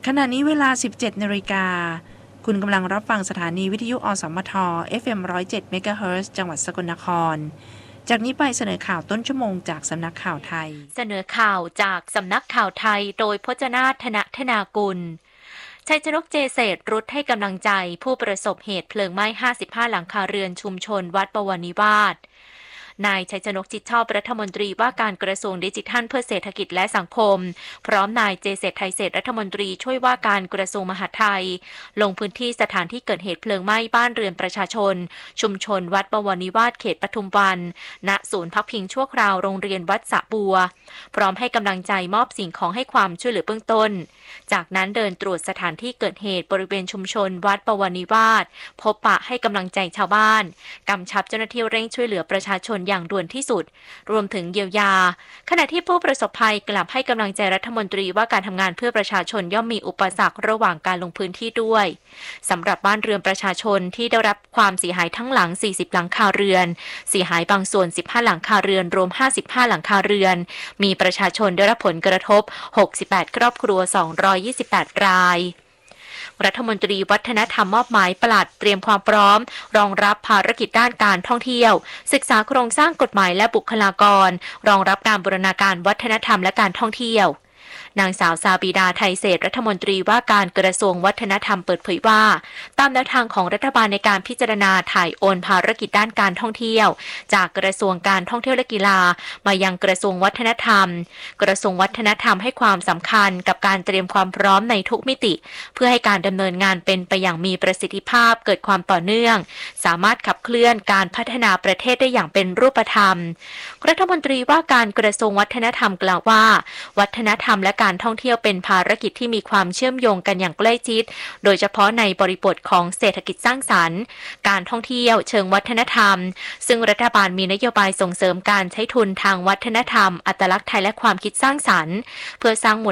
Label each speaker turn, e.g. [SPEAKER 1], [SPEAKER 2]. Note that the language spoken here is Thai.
[SPEAKER 1] ขณะนี้เวลา 17 นาฬิกาคุณกำลังรับฟังสถานีวิทยุอสมท FM 107 เมกะเฮิรตซ์ จังหวัดสกลนครจากนี้ไปเสนอข่าวต้นชั่วโมงจากสำนักข่าวไทย
[SPEAKER 2] เสนอข่าวจากสำนักข่าวไทยโดยพจนาถ ธนากุลชัยชนก เจเศษรุดให้กำลังใจผู้ประสบเหตุเพลิงไหม้55หลังคาเรือนชุมชนวัดบวรนิวาสนายชัยชนก จิตชอบรัฐมนตรีว่าการกระทรวงดิจิทัลเพื่อเศรษฐกิจและสังคมพร้อมนายเจเศษไทยเศษรัฐมนตรีช่วยว่าการกระทรวงมหาดไทยลงพื้นที่สถานที่เกิดเหตุเพลิงไหม้บ้านเรือนประชาชนชุมชนวัดบวรนิวาสเขตปทุมวันณศูนย์พักพิงชั่วคราวโรงเรียนวัดสะบัวพร้อมให้กำลังใจมอบสิ่งของให้ความช่วยเหลือเบื้องต้นจากนั้นเดินตรวจสถานที่เกิดเหตุบริเวณชุมชนวัดบวรนิวาสพบปะให้กำลังใจชาวบ้านกำชับเจ้าหน้าที่เร่งช่วยเหลือประชาชนอย่างด่วนที่สุดรวมถึงเยียวยาขณะที่ผู้ประสบภัยกลับให้กำลังใจรัฐมนตรีว่าการทำงานเพื่อประชาชนย่อมมีอุปสรรคระหว่างการลงพื้นที่ด้วยสำหรับบ้านเรือนประชาชนที่ได้รับความเสียหายทั้งหลัง40หลังคาเรือนเสียหายบางส่วน15หลังคาเรือนรวม55หลังคาเรือนมีประชาชนได้รับผลกระทบ68ครอบครัว228รายรัฐมนตรีวัฒนธรรมมอบหมายปลัดเตรียมความพร้อมรองรับภารกิจด้านการท่องเที่ยวศึกษาโครงสร้างกฎหมายและบุคลากรรองรับการบูรณาการวัฒนธรรมและการท่องเที่ยวนางสาวซาบีดาไทยเศษรัฐมนตรีว่าการกระทรวงวัฒนธรรมเปิดเผยว่าตามแนวทางของรัฐบาลในการพิจารณาถ่ายโอนภารกิจด้านการท่องเที่ยวจากกระทรวงการท่องเที่ยวและกีฬามายังกระทรวงวัฒนธรรมกระทรวงวัฒนธรรมให้ความสำคัญกับการเตรียมความพร้อมในทุกมิติเพื่อให้การดำเนินงานเป็นไปอย่างมีประสิทธิภาพเกิดความต่อเนื่องสามารถขับเคลื่อนการพัฒนาประเทศได้อย่างเป็นรูปธรรมรัฐมนตรีว่าการกระทรวงวัฒนธรรมกล่าวว่าวัฒนธรรมและการท่องเที่ยวเป็นภารกิจที่มีความเชื่อมโยงกันอย่างใกล้ชิดโดยเฉพาะในบริบทของเศรษฐกิจสร้างสรรค์การท่องเที่ยวเชิงวัฒนธรรมซึ่งรัฐบาลมีนโยบายส่งเสริมการใช้ทุนทางวัฒนธรรมอัตลักษณ์ไทยและความคิดสร้างสรรค์เพื่อสร้าง